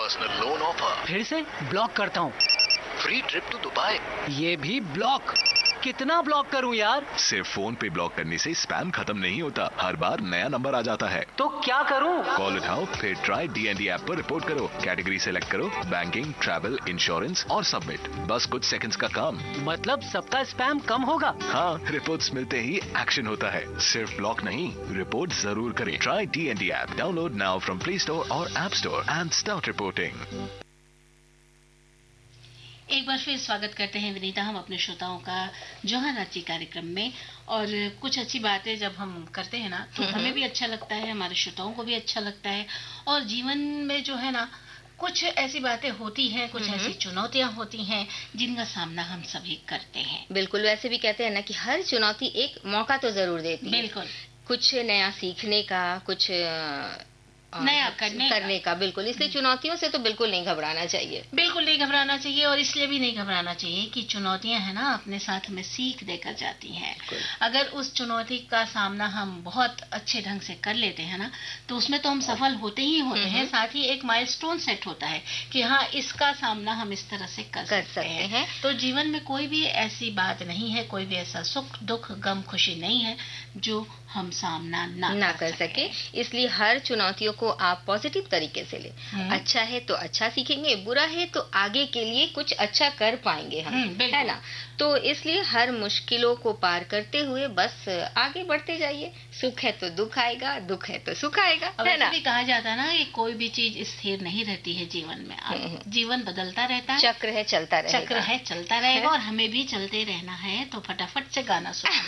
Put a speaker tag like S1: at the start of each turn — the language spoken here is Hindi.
S1: Personal loan offer.
S2: फिर से ब्लॉक करता हूँ।
S1: Free trip to Dubai.
S2: ये भी ब्लॉक। कितना ब्लॉक करूं यार?
S3: सिर्फ फोन पे ब्लॉक करने से स्पैम खत्म नहीं होता, हर बार नया नंबर आ जाता है।
S2: तो क्या करूं?
S3: कॉल उठाओ, फिर ट्राई DND ऐप पर रिपोर्ट करो, कैटेगरी सेलेक्ट करो, बैंकिंग, ट्रैवल, इंश्योरेंस और सबमिट। बस कुछ सेकंड्स का काम।
S2: मतलब सबका स्पैम कम होगा?
S3: हाँ, रिपोर्ट्स मिलते ही एक्शन होता है। सिर्फ ब्लॉक नहीं, रिपोर्ट जरूर करें। Try DND app, download now from play store और app store and start reporting.
S4: एक बार फिर स्वागत करते हैं विनीता हम अपने श्रोताओं का जौहर रांची कार्यक्रम में। और कुछ अच्छी बातें जब हम करते हैं ना तो हमें भी अच्छा लगता है, हमारे श्रोताओं को भी अच्छा लगता है। और जीवन में जो है ना कुछ ऐसी बातें होती हैं, कुछ ऐसी चुनौतियां होती हैं जिनका सामना हम सभी करते हैं।
S5: बिल्कुल, वैसे भी कहते हैं ना कि हर चुनौती एक मौका तो जरूर देती है।
S4: बिल्कुल,
S5: कुछ नया सीखने का, कुछ
S4: नया करने का।
S5: बिल्कुल, इसलिए चुनौतियों से तो बिल्कुल नहीं घबराना चाहिए।
S4: बिल्कुल नहीं घबराना चाहिए। और इसलिए भी नहीं घबराना चाहिए कि चुनौतियां है ना अपने साथ हमें सीख देकर जाती हैं। अगर उस चुनौती का सामना हम बहुत अच्छे ढंग से कर लेते हैं ना तो उसमें तो हम सफल होते ही होते हैं। साथ ही एक माइलस्टोन सेट होता है कि हाँ, इसका सामना हम इस तरह से कर सकते हैं। तो जीवन में कोई भी ऐसी बात नहीं है, कोई भी ऐसा सुख दुख गम खुशी नहीं है जो हम सामना ना कर सके।
S5: इसलिए हर चुनौतियों को आप पॉजिटिव तरीके से ले। अच्छा है तो अच्छा सीखेंगे, बुरा है तो आगे के लिए कुछ अच्छा कर पाएंगे हम, है ना। तो इसलिए हर मुश्किलों को पार करते हुए बस आगे बढ़ते जाइए। सुख है तो दुख आएगा, दुख है तो सुख आएगा, है ना।
S4: भी कहा जाता है ना कि कोई भी चीज स्थिर नहीं रहती है जीवन में। जीवन बदलता रहता है,
S5: चक्र है चलता रहेगा।
S4: और हमें भी चलते रहना है। तो फटाफट से गाना सुनो।